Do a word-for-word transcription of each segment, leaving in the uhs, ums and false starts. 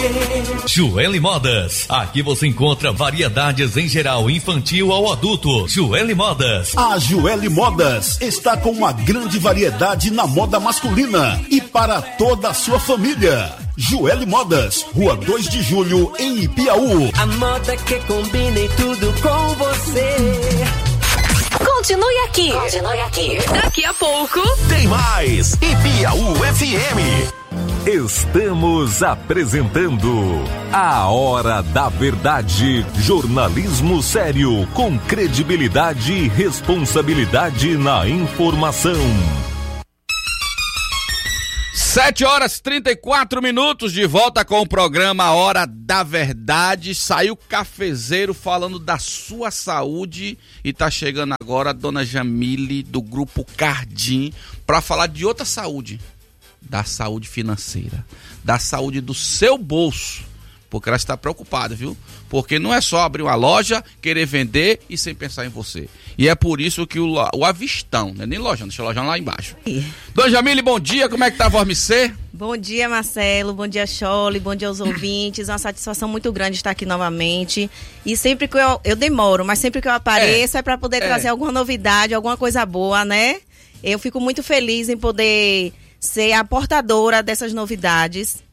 Joeli Modas. Aqui você encontra variedades em geral, infantil ao adulto. Joeli Modas. A Joeli Modas está com uma grande variedade na moda masculina e para toda a sua família. Joeli Modas, Rua dois de Julho, em Ipiaú. A moda que combina em tudo com você. Continue aqui. Continue aqui. Daqui a pouco tem mais Ipiaú F M. Estamos apresentando A Hora da Verdade, jornalismo sério, com credibilidade e responsabilidade na informação. Sete horas e trinta e quatro minutos, de volta com o programa A Hora da Verdade. Saiu cafezeiro falando da sua saúde e tá chegando agora a dona Jamile do Grupo Cardim para falar de outra saúde. Da saúde financeira, da saúde do seu bolso, porque ela está preocupada, viu? Porque não é só abrir uma loja, querer vender e sem pensar em você. E é por isso que o, o Avistão, não é nem lojão, deixa o lojão lá embaixo. E... Dona Jamile, bom dia, como é que tá a Vormicê? Bom dia, Marcelo, bom dia, Chole, bom dia aos ouvintes, uma satisfação muito grande estar aqui novamente. E sempre que eu, eu demoro, mas sempre que eu apareço é, é para poder é. trazer alguma novidade, alguma coisa boa, né? Eu fico muito feliz em poder ser a portadora dessas novidades.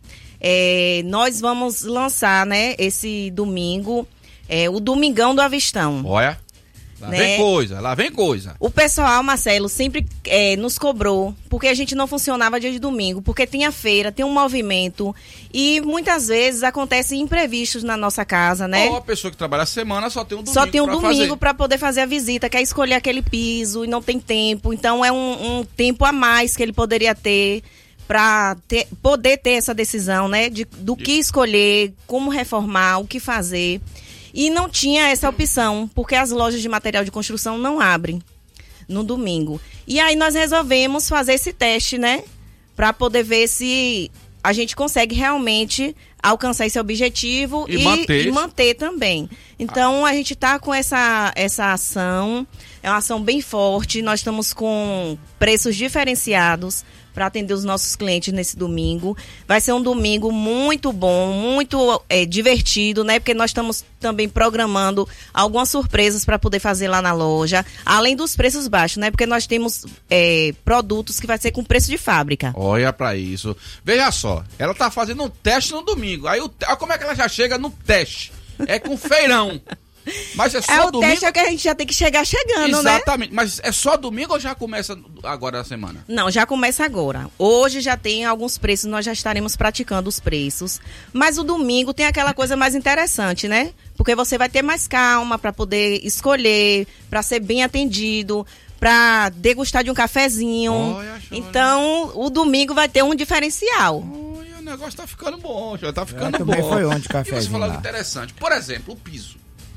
É, nós vamos lançar, né, esse domingo, é, o Domingão do Avistão. Olha, lá né? vem coisa, lá vem coisa. O pessoal, Marcelo, sempre é, nos cobrou, porque a gente não funcionava dia de domingo, porque tem a feira, tem um movimento, e muitas vezes acontecem imprevistos na nossa casa, né? Ou a pessoa que trabalha a semana só tem um domingo Só tem um pra domingo para poder fazer a visita, quer escolher aquele piso e não tem tempo, então é um, um tempo a mais que ele poderia ter para poder ter essa decisão, né? De, do que escolher, como reformar, o que fazer. E não tinha essa opção, porque as lojas de material de construção não abrem no domingo. E aí nós resolvemos fazer esse teste, né? Para poder ver se a gente consegue realmente alcançar esse objetivo e, e, manter. e manter também. Então, a gente está com essa, essa ação, é uma ação bem forte, nós estamos com preços diferenciados para atender os nossos clientes nesse domingo. Vai ser um domingo muito bom, muito é, divertido, né? Porque nós estamos também programando algumas surpresas para poder fazer lá na loja, além dos preços baixos, né? Porque nós temos é, produtos que vai ser com preço de fábrica. Olha para isso. Veja só, ela tá fazendo um teste no domingo. Aí, o, como é que ela já chega no teste? É com feirão. Mas é só é o domingo. teste é que a gente já tem que chegar chegando, Exatamente. né? Exatamente. Mas é só domingo ou já começa agora a semana? Não, já começa agora. Hoje já tem alguns preços, nós já estaremos praticando os preços. Mas o domingo tem aquela coisa mais interessante, né? Porque você vai ter mais calma para poder escolher, para ser bem atendido, para degustar de um cafezinho. Olha, então, o domingo vai ter um diferencial. Olha, o negócio tá ficando bom, já tá ficando Eu bom. também foi onde o cafezinho. E você falou lá. interessante. Por exemplo, o piso.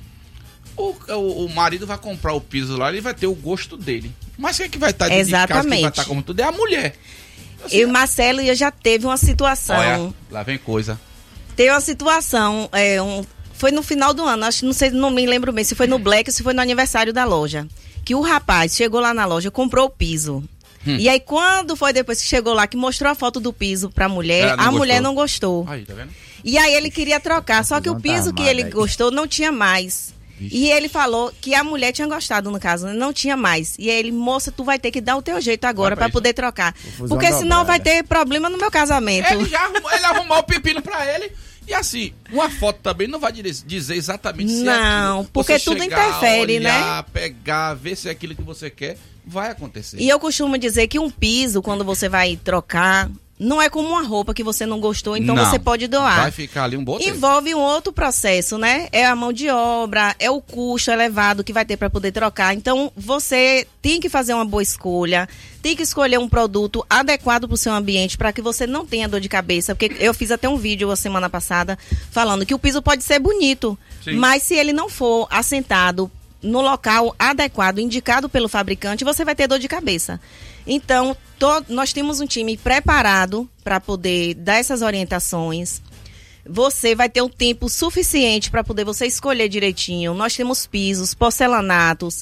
O, o, o marido vai comprar o piso lá, ele vai ter o gosto dele. Mas quem é que vai estar de Exatamente. casa, quem vai estar como tudo é a mulher. Assim, eu e Marcelo já teve uma situação. Olha, lá vem coisa. Teve uma situação, é, um, foi no final do ano, acho, não sei, não me lembro bem se foi no Black ou se foi no aniversário da loja. Que o rapaz chegou lá na loja, comprou o piso. Hum. E aí quando foi depois que chegou lá, que mostrou a foto do piso pra mulher, a gostou. mulher não gostou. Aí, tá vendo? E aí ele queria trocar, só que não o piso tá que ele aí. gostou não tinha mais. Vixe. E ele falou que a mulher tinha gostado, no caso, não tinha mais. E aí ele, moça, tu vai ter que dar o teu jeito agora pra, pra poder trocar. Porque senão dobrada. vai ter problema no meu casamento. Ele já arrumou, ele arrumou o pepino pra ele. E assim, uma foto também não vai dizer exatamente se não, é aquilo. Porque você tudo chegar, interfere, olhar, né? pegar, ver se é aquilo que você quer, vai acontecer. E eu costumo dizer que um piso, quando você vai trocar, não é como uma roupa que você não gostou, então não, você pode doar. Vai ficar ali um bom tempo. Envolve um outro processo, né? É a mão de obra, é o custo elevado que vai ter para poder trocar. Então, você tem que fazer uma boa escolha, tem que escolher um produto adequado para o seu ambiente, para que você não tenha dor de cabeça. Porque eu fiz até um vídeo a semana passada falando que o piso pode ser bonito, Sim. mas se ele não for assentado no local adequado, indicado pelo fabricante, você vai ter dor de cabeça. Então, to, nós temos um time preparado para poder dar essas orientações. Você vai ter um tempo suficiente para poder você escolher direitinho. Nós temos pisos, porcelanatos,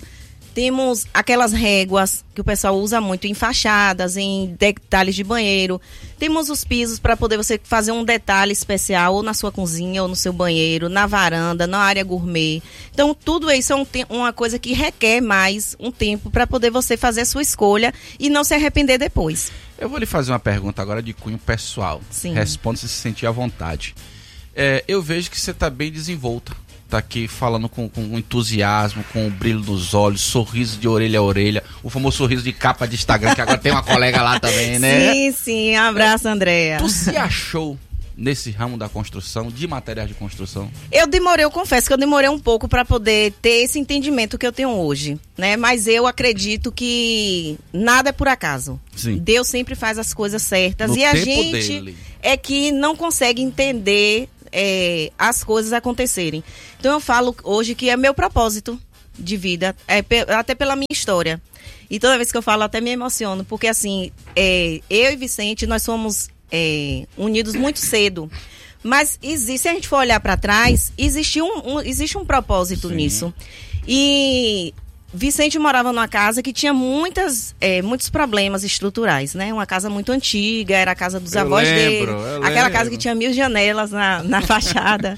Temos aquelas réguas que o pessoal usa muito em fachadas, em detalhes de banheiro. Temos os pisos para poder você fazer um detalhe especial ou na sua cozinha ou no seu banheiro, na varanda, na área gourmet. Então, tudo isso é um te- uma coisa que requer mais um tempo para poder você fazer a sua escolha e não se arrepender depois. Eu vou lhe fazer uma pergunta agora de cunho pessoal. Sim. Responda se se sentir à vontade. É, eu vejo que você está bem desenvolta. Tá aqui falando com, com entusiasmo, com o brilho nos olhos, sorriso de orelha a orelha, o famoso sorriso de capa de Instagram, que agora tem uma colega lá também, né? Sim, sim, um abraço, Andréa. Tu se achou nesse ramo da construção, de materiais de construção? Eu demorei, eu confesso que eu demorei um pouco para poder ter esse entendimento que eu tenho hoje, né? Mas eu acredito que nada é por acaso. Sim. Deus sempre faz as coisas certas No e a tempo gente dele. é que não consegue entender é, as coisas acontecerem. Então eu falo hoje que é meu propósito de vida, é, pe- até pela minha história. E toda vez que eu falo até me emociono, porque assim, é, eu e Vicente, nós somos é, unidos muito cedo. Mas existe, se a gente for olhar para trás, existe um, um, existe um propósito Sim. nisso. E Vicente morava numa casa que tinha muitas, é, muitos problemas estruturais, né? Uma casa muito antiga, era a casa dos Eu avós lembro, dele. eu Aquela lembro. casa que tinha mil janelas na, na fachada.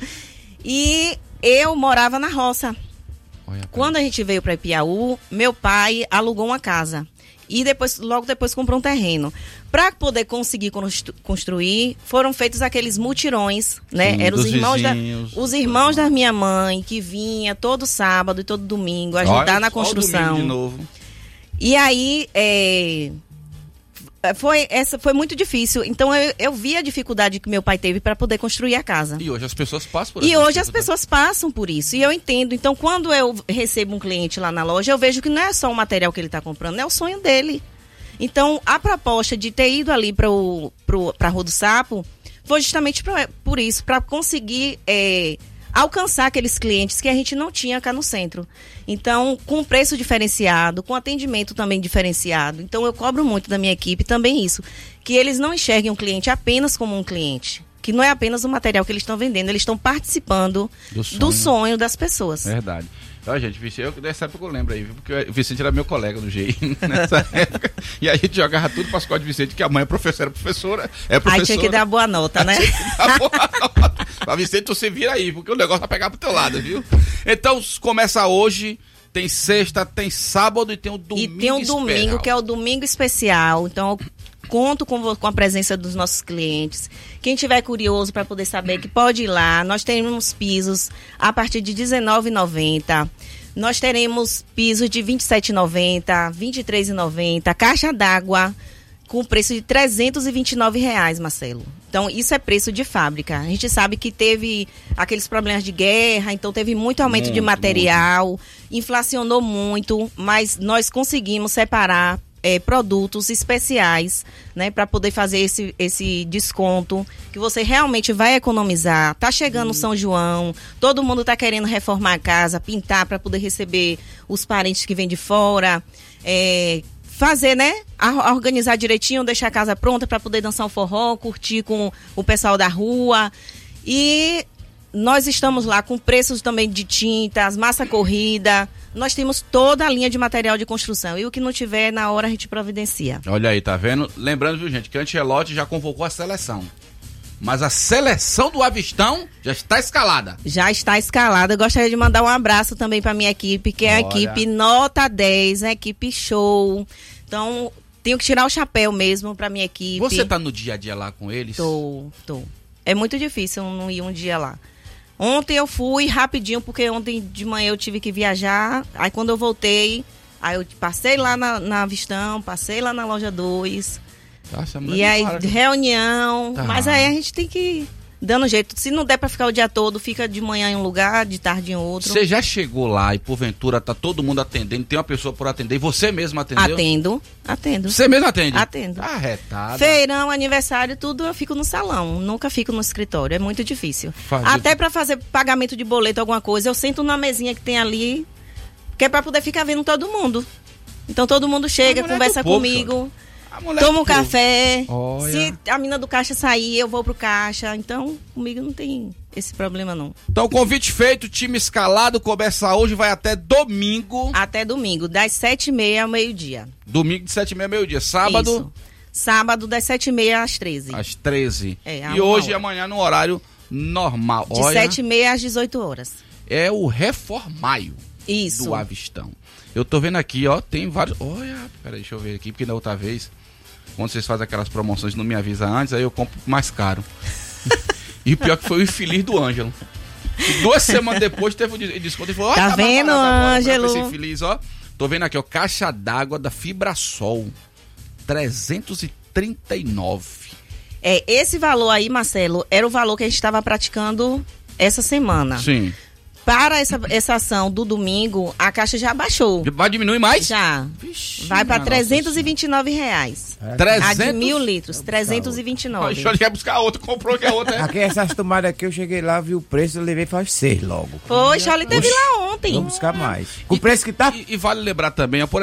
E eu morava na roça. Olha, Quando a gente veio para Ipiaú, meu pai alugou uma casa. E depois, logo depois comprou um terreno. Para poder conseguir constru- construir, foram feitos aqueles mutirões, né? Sim, Eram os dos irmãos, da, vizinhos, os dos irmãos da minha mãe que vinha todo sábado e todo domingo ajudar olha, na olha o construção. domingo de novo. E aí, é, foi, essa, foi muito difícil. Então, eu, eu vi a dificuldade que meu pai teve para poder construir a casa. E hoje as pessoas passam por E essa hoje as dificuldade. pessoas passam por isso. E eu entendo. Então, quando eu recebo um cliente lá na loja, eu vejo que não é só o material que ele está comprando, é o sonho dele. Então, a proposta de ter ido ali para a Rua do Sapo foi justamente pra, por isso, para conseguir é, alcançar aqueles clientes que a gente não tinha cá no centro. Então, com preço diferenciado, com atendimento também diferenciado. Então, eu cobro muito da minha equipe também isso, que eles não enxerguem o cliente apenas como um cliente, que não é apenas o material que eles estão vendendo, eles estão participando Do sonho. do sonho das pessoas. Verdade. Ó, gente, Vicente, eu, dessa época eu lembro aí, viu? Porque o Vicente era meu colega no G I nessa época. E a gente jogava tudo para as escola de Vicente, que a mãe é professora, professora, é professora. Aí tinha que dar boa nota, né? Tá bom. Pra Vicente, você vira aí, porque o negócio vai pegar pro teu lado, viu? Então, começa hoje, tem sexta, tem sábado e tem o domingo E tem um domingo, especial. que é o domingo especial. Então, eu conto com, vo- com a presença dos nossos clientes. Quem tiver curioso para poder saber que pode ir lá. Nós teremos pisos a partir de dezenove reais e noventa centavos. Nós teremos pisos de vinte e sete reais e noventa centavos, vinte e três reais e noventa centavos. Caixa d'água com preço de trezentos e vinte e nove reais, Marcelo. Então, isso é preço de fábrica. A gente sabe que teve aqueles problemas de guerra, então teve muito aumento de Muito, material, inflacionou muito, mas nós conseguimos separar é, produtos especiais, né, para poder fazer esse, esse desconto, que você realmente vai economizar. Tá chegando o São João, todo mundo tá querendo reformar a casa, pintar para poder receber os parentes que vêm de fora, é, fazer, né, a- organizar direitinho, deixar a casa pronta para poder dançar um forró, curtir com o pessoal da rua. E nós estamos lá com preços também de tintas, massa corrida. Nós temos toda a linha de material de construção. E o que não tiver, na hora a gente providencia. Olha aí, tá vendo? Lembrando, viu, gente, que a Ancelotti já convocou a seleção. Mas a seleção do Avistão já está escalada. Já está escalada. Eu gostaria de mandar um abraço também para minha equipe, que é a Olha. equipe nota dez, a equipe show. Então, tenho que tirar o chapéu mesmo para minha equipe. Você tá no dia a dia lá com eles? Tô, tô. É muito difícil eu não ir um dia lá. Ontem eu fui rapidinho, porque ontem de manhã eu tive que viajar. Aí quando eu voltei, aí eu passei lá na, na Avistão, passei lá na loja dois. Nossa, a mulher E não aí, para de- reunião. Tá. Mas aí a gente tem que ir dando jeito. Se não der pra ficar o dia todo, fica de manhã em um lugar, de tarde em outro. Você já chegou lá e porventura tá todo mundo atendendo, tem uma pessoa por atender e você mesmo atendeu? Atendo, atendo. Você mesmo atende? Atendo. Ah, retada. Feirão, aniversário, tudo eu fico no salão. Nunca fico no escritório. É muito difícil. Fazer- Até pra fazer pagamento de boleto, alguma coisa, eu sento na mesinha que tem ali, que é pra poder ficar vendo todo mundo. Então todo mundo chega, A mulher conversa do povo, comigo. Tomo um café. Olha. Se a mina do caixa sair, eu vou pro caixa. Então, comigo não tem esse problema, não. Então, convite feito, time escalado, começa hoje, vai até domingo. Até domingo, das sete e meia ao meio-dia. Domingo de sete e meia ao meio-dia. Sábado? Isso. Sábado, das sete e meia às treze. Às treze. É, e hoje e hora. amanhã no horário normal. De Olha, sete e meia às dezoito horas. é o Reformaio Isso. do Avistão. Eu tô vendo aqui, ó, tem vários... Olha, peraí, deixa eu ver aqui, porque da outra vez, quando vocês fazem aquelas promoções não me avisa antes, aí eu compro mais caro. E o pior que foi o infeliz do Ângelo. E duas semanas depois teve o desconto e falou... Ó, Tá mais vendo, barato agora, Ângelo? pra esse infeliz, ó. Tô vendo aqui, ó, caixa d'água da Fibrasol, trezentos e trinta e nove. É, esse valor aí, Marcelo, era o valor que a gente estava praticando essa semana. Sim. Para essa, essa ação do domingo, a caixa já baixou. Vai diminuir mais? Já. Vixe, Vai para minha trezentos e vinte e nove reais. trezentos? A de mil litros, trezentos e vinte e nove. Deixa eu ligar buscar outra, comprou que a outra é... Aqui, essas tomadas aqui, eu cheguei lá, vi o preço, eu levei faz seis logo. Foi, Charlie teve lá ontem. Vamos buscar mais. Com o preço que tá... E, e vale lembrar também, ó, por